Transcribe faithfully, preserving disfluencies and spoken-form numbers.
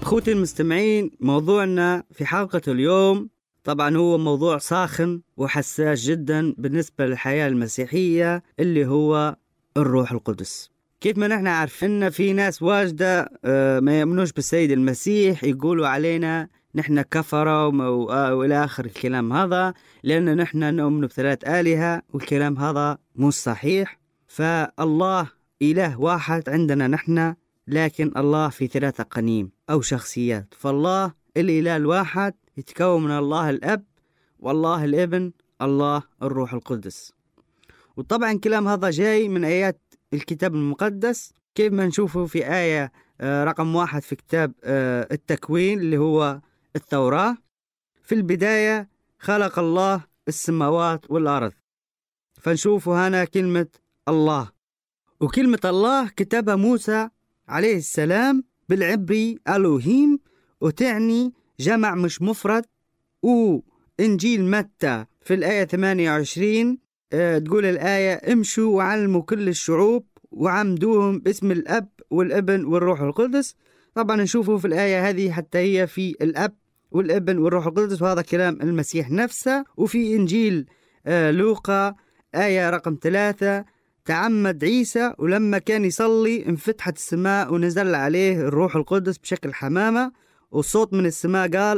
أخوتي المستمعين، موضوعنا في حلقة اليوم طبعا هو موضوع ساخن وحساس جدا بالنسبة للحياة المسيحية، اللي هو الروح القدس. كيف ما نحن عارفين في ناس واجدة ما يؤمنوش بالسيد المسيح، يقولوا علينا نحن كفرة وإلى آخر الكلام هذا، لأن نحن نؤمن بثلاث آلهة، والكلام هذا مش صحيح. فالله إله واحد عندنا نحن، لكن الله في ثلاثة قنيم أو شخصيات. فالله الإله الواحد يتكون من الله الأب والله الابن الله الروح القدس. وطبعا كلام هذا جاي من آيات الكتاب المقدس، كيف ما نشوفه في آية رقم واحد في كتاب التكوين اللي هو التوراة. في البداية خلق الله السماوات والأرض، فنشوفه هنا كلمة الله. وكلمة الله كتبها موسى عليه السلام بالعبري ألوهيم، وتعني جمع مش مفرد. وإنجيل متى في الآية ثمانية وعشرين أه تقول الآية: امشوا وعلموا كل الشعوب وعمدوهم باسم الأب والابن والروح القدس. طبعا نشوفه في الآية هذه حتى هي في الأب والابن والروح القدس، وهذا كلام المسيح نفسه. وفي إنجيل أه لوقا آية رقم ثلاثة: تعمد عيسى ولما كان يصلي انفتحت السماء ونزل عليه الروح القدس بشكل حمامة، والصوت من السماء قال: